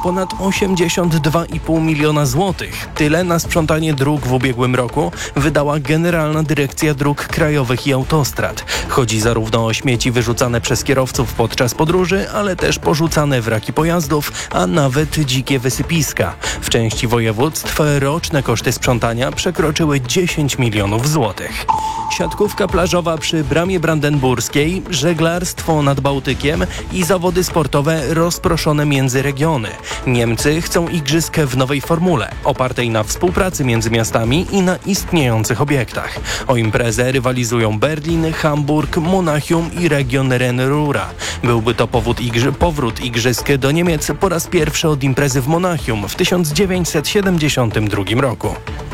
ponad 82,5 miliona złotych. Tyle na sprzątanie dróg w ubiegłym roku wydała Generalna Dyrekcja Dróg Krajowych i Autostrad. Chodzi zarówno o śmieci wyrzucane przez kierowców podczas podróży, ale też porzucane wraki pojazdów, a nawet dzikie wysypiska. W części województw roczne koszty sprzątania przekroczyły 10 milionów złotych. Siatkówka plażowa przy Bramie Brandenburskiej, żeglarstwo nad Bałtykiem i zawody sportowe rozproszone między regiony. Niemcy chcą igrzyska w nowej formule, opartej na współpracy między miastami i na istniejących obiektach. O imprezę rywalizują Berlin, Hamburg, Monachium i region Ren-Rura. Byłby to powrót igrzysk do Niemiec po raz pierwszy od imprezy w Monachium w 1972 roku.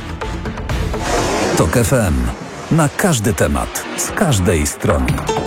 TOK FM. Na każdy temat, z każdej strony.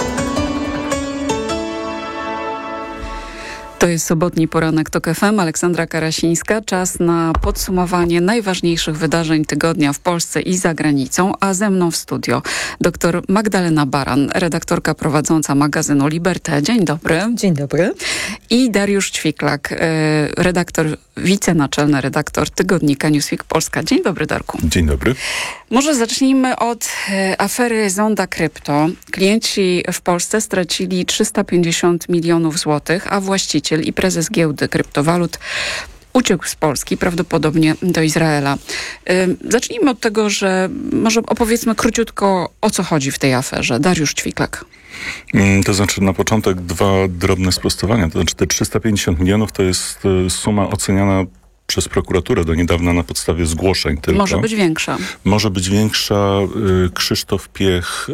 To jest sobotni poranek TOK FM. Aleksandra Karasińska. Czas na podsumowanie najważniejszych wydarzeń tygodnia w Polsce i za granicą, a ze mną w studio dr Magdalena Baran, redaktorka prowadząca magazynu Liberté. Dzień dobry. Dzień dobry. I Dariusz Ćwiklak, wicenaczelny redaktor tygodnika Newsweek Polska. Dzień dobry, Darku. Dzień dobry. Może zacznijmy od afery Zonda Krypto. Klienci w Polsce stracili 350 milionów złotych, a właściciel i prezes giełdy kryptowalut uciekł z Polski, prawdopodobnie do Izraela. Zacznijmy od tego, że może opowiedzmy króciutko, o co chodzi w tej aferze. Dariusz Ćwiklak. To znaczy na początek dwa drobne sprostowania. To znaczy te 350 milionów to jest suma oceniana przez prokuraturę do niedawna na podstawie zgłoszeń tylko. Może być większa. Może być większa. Krzysztof Piech,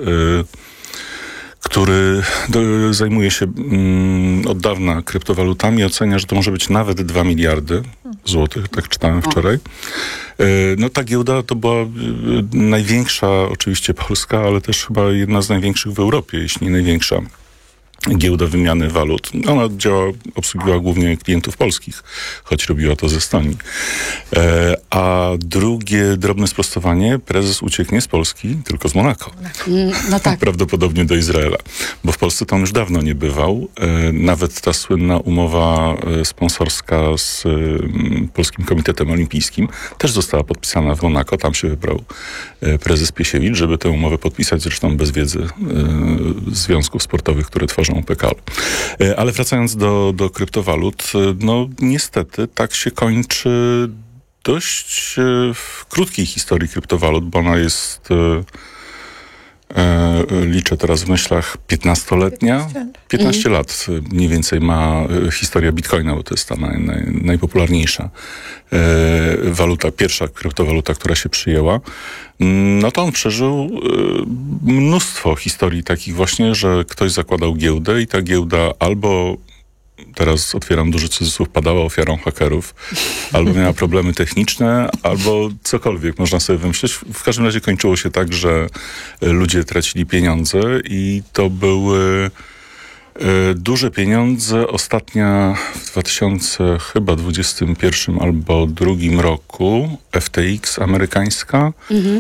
który zajmuje się od dawna kryptowalutami, ocenia, że to może być nawet 2 miliardy złotych, tak czytałem wczoraj. No ta giełda to była największa, oczywiście polska, ale też chyba jedna z największych w Europie, jeśli nie największa giełda wymiany walut. Ona obsługiwała głównie klientów polskich, choć robiła to ze Estonii. A drugie drobne sprostowanie, prezes ucieknie z Polski, tylko z Monako. No tak. Prawdopodobnie do Izraela, bo w Polsce to on już dawno nie bywał. Nawet ta słynna umowa sponsorska z Polskim Komitetem Olimpijskim też została podpisana w Monako. Tam się wybrał prezes Piesiewicz, żeby tę umowę podpisać, zresztą bez wiedzy związków sportowych, które tworzą PKO. Ale wracając do kryptowalut, no niestety tak się kończy dość w krótkiej historii kryptowalut, bo ona jest, liczę teraz w myślach, 15-letnia. 15 lat mniej więcej ma historia Bitcoina, bo to jest ta najpopularniejsza waluta, pierwsza kryptowaluta, która się przyjęła. No to on przeżył mnóstwo historii takich właśnie, że ktoś zakładał giełdę i ta giełda albo, teraz otwieram duży cudzysłów, padała ofiarą hakerów, albo miała problemy techniczne, albo cokolwiek można sobie wymyśleć. W każdym razie kończyło się tak, że ludzie tracili pieniądze i to były duże pieniądze. Ostatnia w 2021 albo drugim roku FTX amerykańska.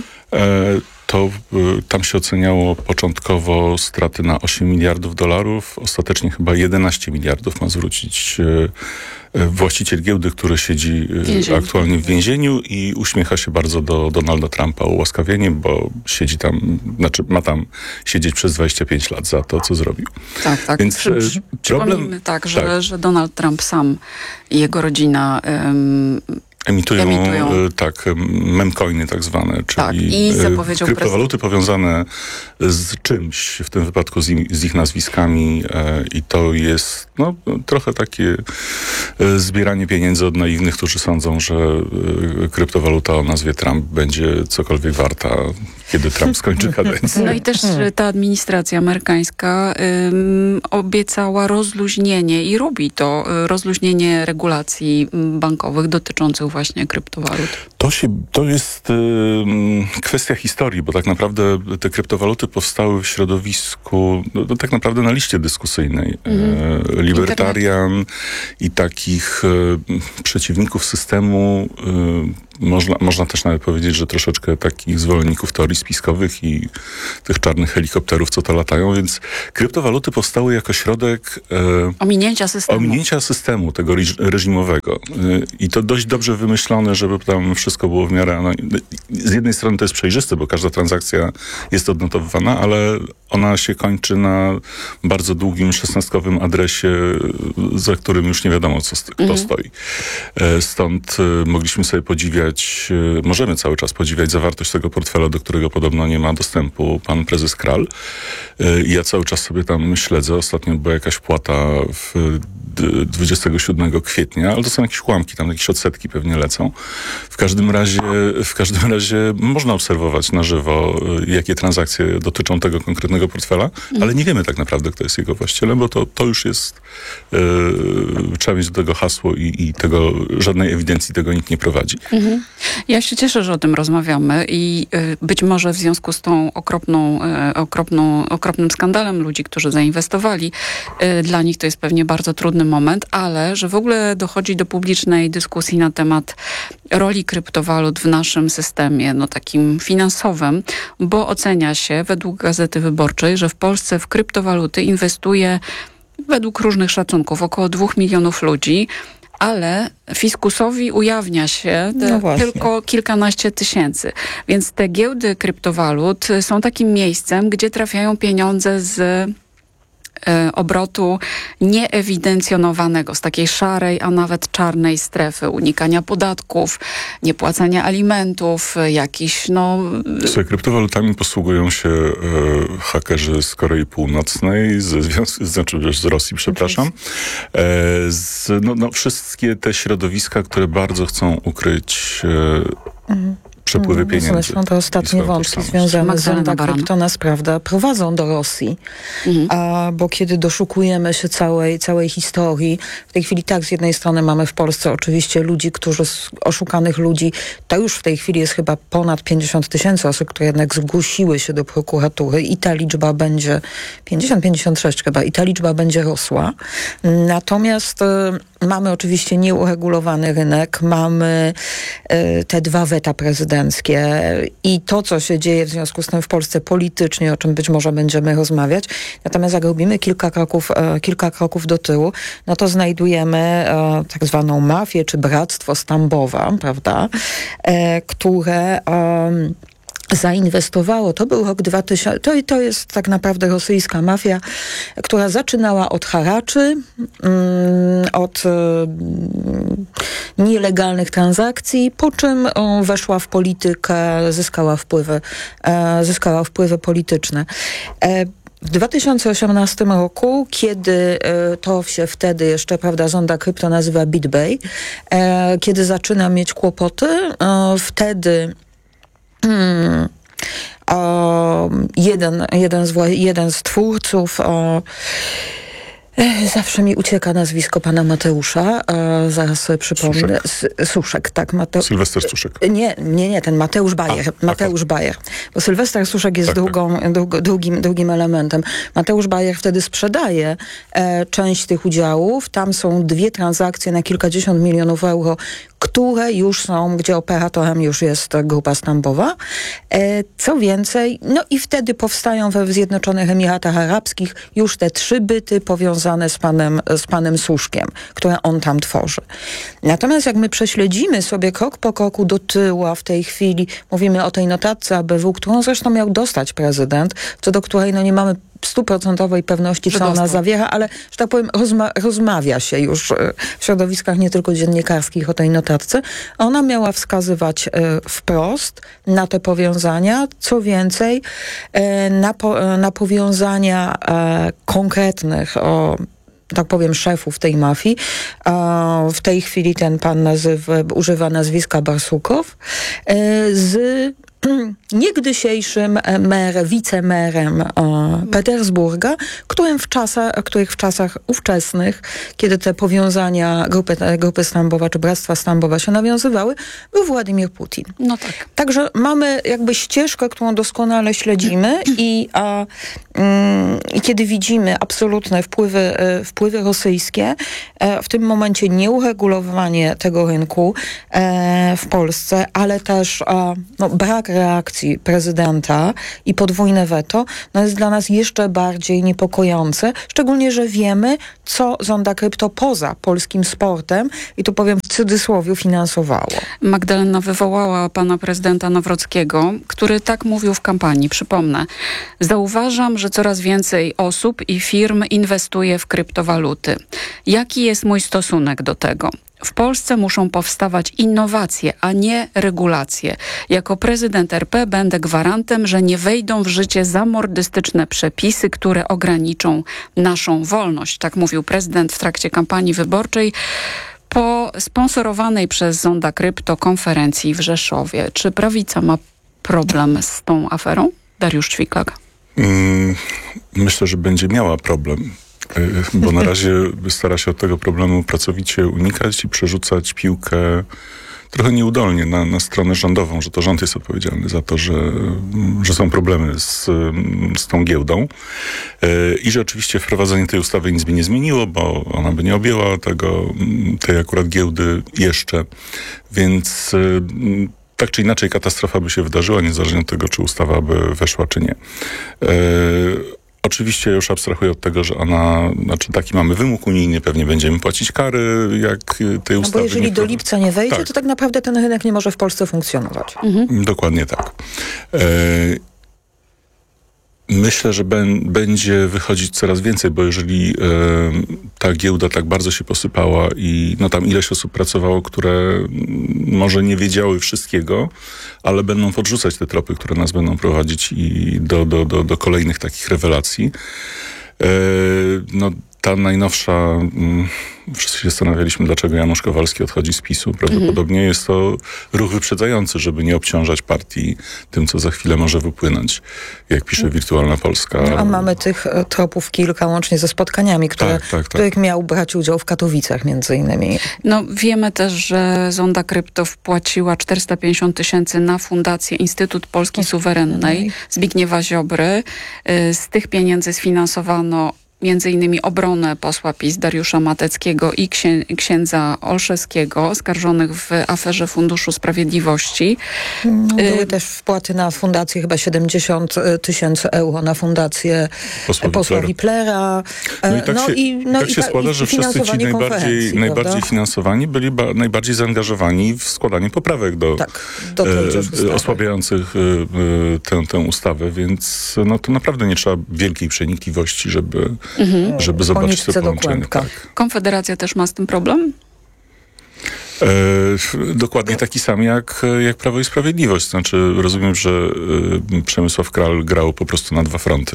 Tam się oceniało początkowo straty na 8 miliardów dolarów. Ostatecznie chyba 11 miliardów ma zwrócić właściciel giełdy, który siedzi aktualnie w więzieniu i uśmiecha się bardzo do Donalda Trumpa ułaskawieniem, bo siedzi tam, ma tam siedzieć przez 25 lat za to, co zrobił. Tak. Więc przypomnijmy że Donald Trump sam i jego rodzina emitują. Tak, memcoiny tak zwane, czyli i zapowiedział kryptowaluty powiązane z czymś, w tym wypadku z ich nazwiskami i to jest trochę takie zbieranie pieniędzy od naiwnych, którzy sądzą, że kryptowaluta o nazwie Trump będzie cokolwiek warta, kiedy Trump skończy kadencję. No i też ta administracja amerykańska obiecała rozluźnienie i robi to, rozluźnienie regulacji bankowych dotyczących właśnie kryptowalut. To jest kwestia historii, bo tak naprawdę te kryptowaluty powstały w środowisku, tak naprawdę na liście dyskusyjnej. Libertarian i takich przeciwników systemu można też nawet powiedzieć, że troszeczkę takich zwolenników teorii spiskowych i tych czarnych helikopterów, co to latają, więc kryptowaluty powstały jako środek ominięcia systemu tego reżimowego. I to dość dobrze wymyślone, żeby tam wszystko było w miarę... z jednej strony to jest przejrzyste, bo każda transakcja jest odnotowywana, ale ona się kończy na bardzo długim szesnastkowym adresie, za którym już nie wiadomo, kto stoi. Stąd mogliśmy sobie możemy cały czas podziwiać zawartość tego portfela, do którego podobno nie ma dostępu pan prezes Kral. Ja cały czas sobie tam śledzę. Ostatnio była jakaś płata 27 kwietnia, ale to są jakieś ułamki, tam jakieś odsetki pewnie lecą. W każdym razie można obserwować na żywo, jakie transakcje dotyczą tego konkretnego portfela, ale nie wiemy tak naprawdę, kto jest jego właścicielem, bo to już jest... trzeba mieć do tego hasło i żadnej ewidencji tego nikt nie prowadzi. Ja się cieszę, że o tym rozmawiamy i być może w związku z tą okropnym skandalem ludzi, którzy zainwestowali, dla nich to jest pewnie bardzo trudny moment, ale że w ogóle dochodzi do publicznej dyskusji na temat roli kryptowalut w naszym systemie, takim finansowym, bo ocenia się według Gazety Wyborczej, że w Polsce w kryptowaluty inwestuje według różnych szacunków około 2 milionów ludzi, ale fiskusowi ujawnia się tylko kilkanaście tysięcy. Więc te giełdy kryptowalut są takim miejscem, gdzie trafiają pieniądze z obrotu nieewidencjonowanego, z takiej szarej, a nawet czarnej strefy, unikania podatków, niepłacania alimentów, jakiś Słuchaj, kryptowalutami posługują się hakerzy z Korei Północnej, z Rosji, przepraszam. Wszystkie te środowiska, które bardzo chcą ukryć przepływy pieniędzy. Zresztą te ostatnie wątki związane z Zonda Krypto nas, prawda, prowadzą do Rosji. Bo kiedy doszukujemy się całej historii, w tej chwili tak, z jednej strony mamy w Polsce oczywiście oszukanych ludzi, to już w tej chwili jest chyba ponad 50 tysięcy osób, które jednak zgłosiły się do prokuratury i ta liczba będzie 56 chyba, i ta liczba będzie rosła. Natomiast mamy oczywiście nieuregulowany rynek, mamy te 2 weta prezydenckie i to, co się dzieje w związku z tym w Polsce politycznie, o czym być może będziemy rozmawiać. Natomiast jak robimy kilka kroków do tyłu, to znajdujemy tak zwaną mafię, czy bractwo z Tambowa, prawda, które... zainwestowało. To był rok 2000. To jest tak naprawdę rosyjska mafia, która zaczynała od haraczy, od nielegalnych transakcji, po czym weszła w politykę, zyskała wpływy polityczne. W 2018 roku, kiedy to się wtedy jeszcze, prawda, Zonda Krypto nazywa BitBay, kiedy zaczyna mieć kłopoty, wtedy jeden z twórców, zawsze mi ucieka nazwisko pana Mateusza, zaraz sobie przypomnę. Suszek, tak. Sylwester Suszek. Nie, ten Mateusz Bajer. Mateusz Bajer. Bo Sylwester Suszek jest drugim elementem. Mateusz Bajer wtedy sprzedaje część tych udziałów. Tam są 2 transakcje na kilkadziesiąt milionów euro, które już są, gdzie operatorem już jest grupa Tambowa. Co więcej, i wtedy powstają we Zjednoczonych Emiratach Arabskich już te 3 byty powiązane z panem Suszkiem, które on tam tworzy. Natomiast jak my prześledzimy sobie krok po kroku do tyłu, a w tej chwili mówimy o tej notatce ABW, którą zresztą miał dostać prezydent, co do której nie mamy 100% pewności, co ona zawiera, ale, że tak powiem, rozmawia się już w środowiskach nie tylko dziennikarskich o tej notatce. Ona miała wskazywać wprost na te powiązania, co więcej, na powiązania konkretnych, tak powiem, szefów tej mafii. W tej chwili ten pan używa nazwiska Barsukow, z niegdysiejszym wicemerem Petersburga, których w czasach ówczesnych, kiedy te powiązania grupy Stambowa czy Bractwa Stambowa się nawiązywały, był Władimir Putin. No tak. Także mamy jakby ścieżkę, którą doskonale śledzimy i kiedy widzimy absolutne wpływy rosyjskie, w tym momencie nieuregulowanie tego rynku w Polsce, ale też brak reakcji prezydenta i podwójne weto jest dla nas jeszcze bardziej niepokojące, szczególnie, że wiemy, co Zonda Krypto poza polskim sportem, i tu powiem w cudzysłowie, finansowało. Magdalena wywołała pana prezydenta Nawrockiego, który tak mówił w kampanii. Przypomnę, zauważam, że coraz więcej osób i firm inwestuje w kryptowaluty. Jaki jest mój stosunek do tego? W Polsce muszą powstawać innowacje, a nie regulacje. Jako prezydent RP będę gwarantem, że nie wejdą w życie zamordystyczne przepisy, które ograniczą naszą wolność. Tak mówił prezydent w trakcie kampanii wyborczej po sponsorowanej przez Zonda Krypto konferencji w Rzeszowie. Czy prawica ma problem z tą aferą? Dariusz Ćwiklak. Myślę, że będzie miała problem. Bo na razie stara się od tego problemu pracowicie unikać i przerzucać piłkę trochę nieudolnie na stronę rządową, że to rząd jest odpowiedzialny za to, że są problemy z tą giełdą. I że oczywiście wprowadzenie tej ustawy nic by nie zmieniło, bo ona by nie objęła tej akurat giełdy jeszcze. Więc tak czy inaczej katastrofa by się wydarzyła, niezależnie od tego, czy ustawa by weszła, czy nie. Oczywiście już abstrahuję od tego, że taki mamy wymóg unijny, pewnie będziemy płacić kary, jak tej ustawy. Bo jeżeli do lipca nie wejdzie, to tak naprawdę ten rynek nie może w Polsce funkcjonować. Dokładnie tak. Myślę, że będzie wychodzić coraz więcej, bo jeżeli ta giełda tak bardzo się posypała i tam ileś osób pracowało, które może nie wiedziały wszystkiego, ale będą podrzucać te tropy, które nas będą prowadzić i do kolejnych takich rewelacji. Ta najnowsza, wszyscy się zastanawialiśmy, dlaczego Janusz Kowalski odchodzi z PiS-u. Prawdopodobnie jest to ruch wyprzedzający, żeby nie obciążać partii tym, co za chwilę może wypłynąć, jak pisze Wirtualna Polska. A mamy tych tropów kilka, łącznie ze spotkaniami, których miał brać udział w Katowicach między innymi. Wiemy też, że Zonda Krypto wpłaciła 450 000 na Fundację Instytut Polski Suwerennej Zbigniewa Ziobry. Z tych pieniędzy sfinansowano między innymi obronę posła PiS Dariusza Mateckiego i księdza Olszewskiego, oskarżonych w aferze Funduszu Sprawiedliwości. Były też wpłaty na fundację, chyba 70 000 euro na fundację posła Wiplera. Tak się składa, że wszyscy ci najbardziej finansowani byli najbardziej zaangażowani w składanie poprawek do osłabiających tę ustawę, więc to naprawdę nie trzeba wielkiej przenikliwości, żeby zobaczyć to połączenie. Tak. Konfederacja też ma z tym problem? Dokładnie taki sam jak Prawo i Sprawiedliwość. Znaczy rozumiem, że Przemysław Kral grał po prostu na dwa fronty.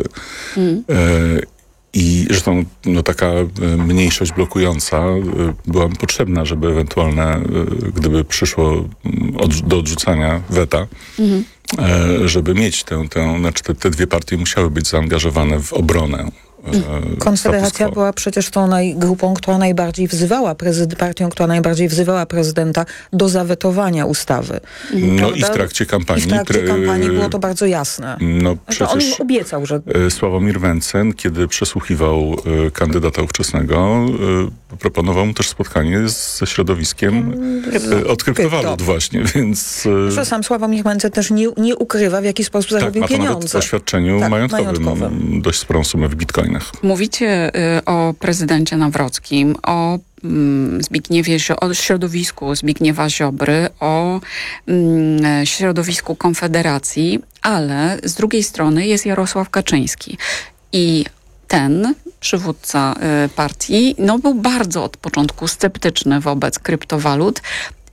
I zresztą taka mniejszość blokująca była potrzebna, żeby ewentualne, gdyby przyszło do odrzucania weta, żeby mieć te dwie partie musiały być zaangażowane w obronę. Konfederacja była przecież tą grupą, która najbardziej wzywała partią, która najbardziej wzywała prezydenta do zawetowania ustawy. I w trakcie kampanii. I w trakcie kampanii było to bardzo jasne. Przecież on obiecał, że... Sławomir Mencen, kiedy przesłuchiwał kandydata ówczesnego, proponował mu też spotkanie ze środowiskiem od kryptowalut właśnie, więc... Że sam Sławomir Mencen też nie ukrywa, w jaki sposób zarobił pieniądze. Nawet w oświadczeniu majątkowym dość sporą sumę w bitcoinach. Mówicie o prezydencie Nawrockim, o o środowisku Zbigniewa Ziobry, o środowisku Konfederacji, ale z drugiej strony jest Jarosław Kaczyński. I ten przywódca partii był bardzo od początku sceptyczny wobec kryptowalut.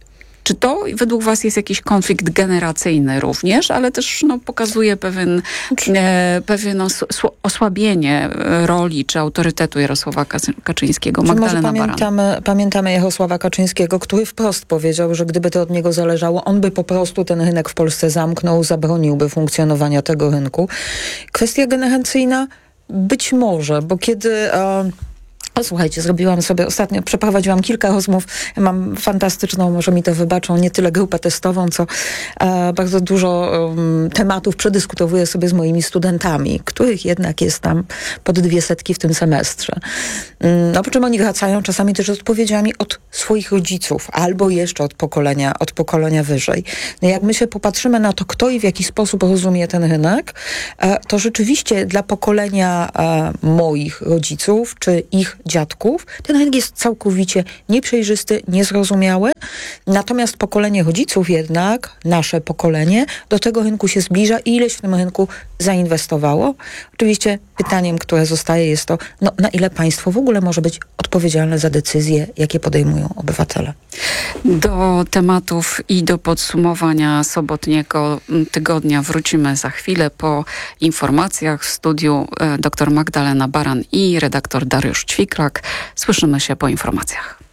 Czy to według was jest jakiś konflikt generacyjny również, ale też pokazuje pewien osłabienie roli czy autorytetu Jarosława Kaczyńskiego? Magdalena Baran. Pamiętamy Jarosława Kaczyńskiego, który wprost powiedział, że gdyby to od niego zależało, on by po prostu ten rynek w Polsce zamknął, zabroniłby funkcjonowania tego rynku. Kwestia generacyjna być może, bo kiedy... Słuchajcie, zrobiłam sobie ostatnio, przeprowadziłam kilka rozmów, mam fantastyczną, może mi to wybaczą, nie tyle grupę testową, co bardzo dużo tematów przedyskutowuję sobie z moimi studentami, których jednak jest tam pod 200 w tym semestrze. Po czym oni wracają czasami też z odpowiedziami od swoich rodziców, albo jeszcze od pokolenia wyżej. No jak my się popatrzymy na to, kto i w jaki sposób rozumie ten rynek, to rzeczywiście dla pokolenia moich rodziców, czy ich dziadków, ten rynek jest całkowicie nieprzejrzysty, niezrozumiały. Natomiast pokolenie rodziców jednak, nasze pokolenie, do tego rynku się zbliża i ileś w tym rynku zainwestowało. Oczywiście pytaniem, które zostaje, jest to, na ile państwo w ogóle może być odpowiedzialne za decyzje, jakie podejmują obywatele. Do tematów i do podsumowania sobotniego tygodnia wrócimy za chwilę po informacjach. W studiu dr Magdalena Baran i redaktor Dariusz Ćwiklak. Słyszymy się po informacjach.